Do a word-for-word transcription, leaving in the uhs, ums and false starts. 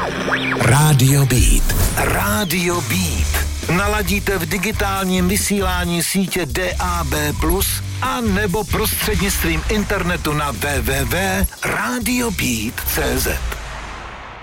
Rádio Beat. Rádio Beat. Naladíte v digitálním vysílání sítě D A B plus, a nebo prostřednictvím internetu na w w w tečka radio beat tečka c z.